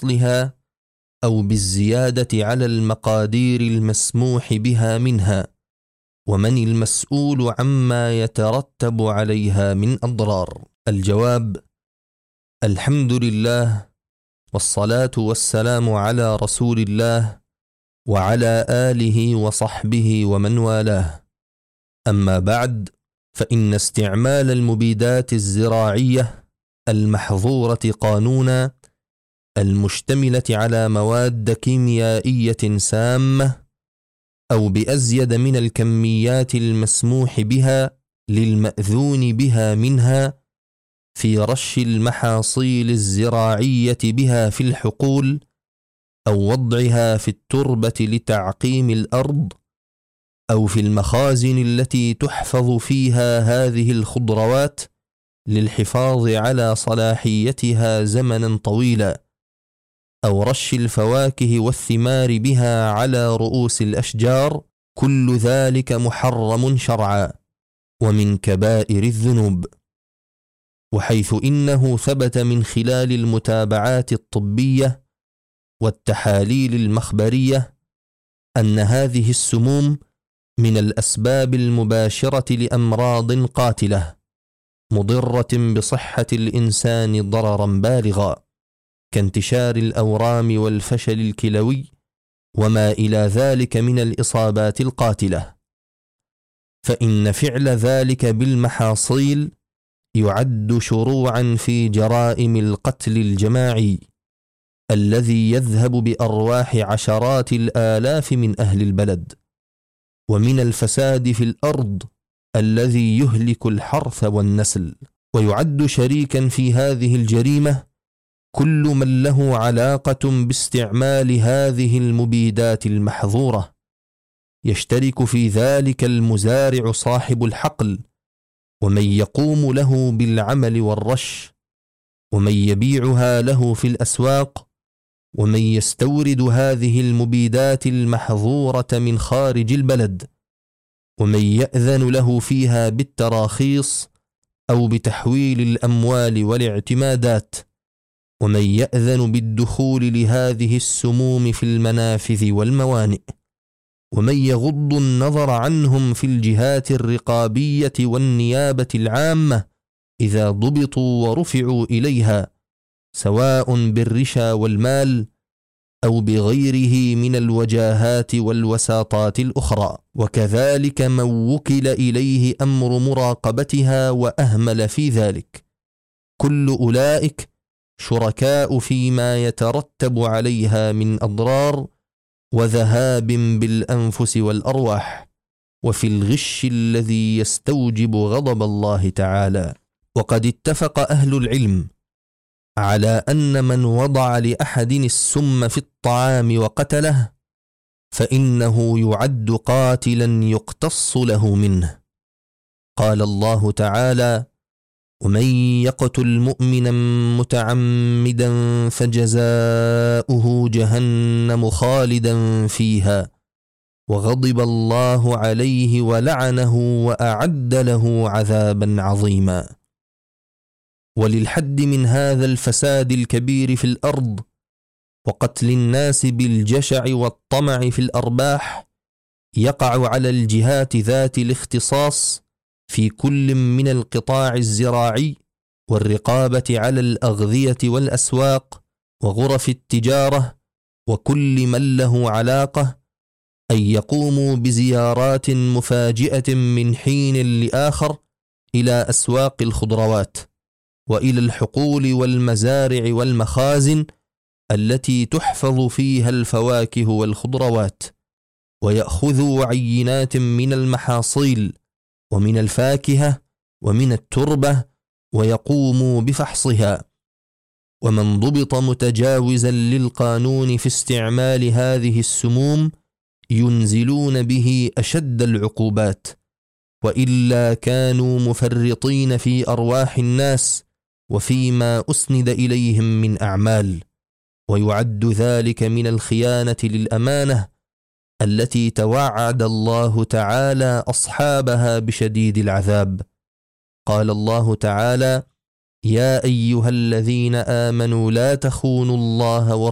بفصلها أو بالزيادة على المقادير المسموح بها منها، ومن المسؤول عما يترتب عليها من أضرار؟ الجواب: الحمد لله، والصلاة والسلام على رسول الله وعلى آله وصحبه ومن والاه. أما بعد، فإن استعمال المبيدات الزراعية المحظورة قانونا المشتملة على مواد كيميائية سامة أو بأزيد من الكميات المسموح بها للمأذون بها منها في رش المحاصيل الزراعية بها في الحقول أو وضعها في التربة لتعقيم الأرض أو في المخازن التي تحفظ فيها هذه الخضروات للحفاظ على صلاحيتها زمنا طويلا، أو رش الفواكه والثمار بها على رؤوس الأشجار، كل ذلك محرم شرعا ومن كبائر الذنوب. وحيث إنه ثبت من خلال المتابعات الطبية والتحاليل المخبرية أن هذه السموم من الأسباب المباشرة لأمراض قاتلة مضرة بصحة الإنسان ضررا بالغا، كانتشار الأورام والفشل الكلوي وما إلى ذلك من الإصابات القاتلة، فإن فعل ذلك بالمحاصيل يعد شروعا في جرائم القتل الجماعي الذي يذهب بأرواح عشرات الآلاف من أهل البلد، ومن الفساد في الأرض الذي يهلك الحرث والنسل. ويعد شريكا في هذه الجريمة كل من له علاقة باستعمال هذه المبيدات المحظورة، يشترك في ذلك المزارع صاحب الحقل، ومن يقوم له بالعمل والرش، ومن يبيعها له في الأسواق، ومن يستورد هذه المبيدات المحظورة من خارج البلد، ومن يأذن له فيها بالتراخيص أو بتحويل الأموال والاعتمادات، ومن يأذن بالدخول لهذه السموم في المنافذ والموانئ، ومن يغض النظر عنهم في الجهات الرقابية والنيابة العامة إذا ضبطوا ورفعوا إليها، سواء بالرشا والمال أو بغيره من الوجاهات والوساطات الأخرى. وكذلك من وكل إليه أمر مراقبتها وأهمل في ذلك، كل أولئك شركاء فيما يترتب عليها من أضرار وذهاب بالأنفس والأرواح، وفي الغش الذي يستوجب غضب الله تعالى. وقد اتفق أهل العلم على أن من وضع لأحد السم في الطعام وقتله فإنه يعد قاتلا يقتص له منه. قال الله تعالى: ومن يقتل مؤمنا متعمدا فجزاؤه جهنم خالدا فيها وغضب الله عليه ولعنه وأعد له عذابا عظيما. وللحد من هذا الفساد الكبير في الأرض وقتل الناس بالجشع والطمع في الأرباح يقع على الجهات ذات الاختصاص في كل من القطاع الزراعي والرقابة على الأغذية والأسواق وغرف التجارة وكل من له علاقة أن يقوموا بزيارات مفاجئة من حين لآخر إلى أسواق الخضروات وإلى الحقول والمزارع والمخازن التي تحفظ فيها الفواكه والخضروات، ويأخذوا عينات من المحاصيل ومن الفاكهة ومن التربة ويقوموا بفحصها. ومن ضبط متجاوزا للقانون في استعمال هذه السموم ينزلون به أشد العقوبات، وإلا كانوا مفرطين في أرواح الناس وفيما أسند إليهم من أعمال، ويعد ذلك من الخيانة للأمانة التي توعد الله تعالى أصحابها بشديد العذاب. قال الله تعالى: يا أيها الذين آمنوا لا تخونوا الله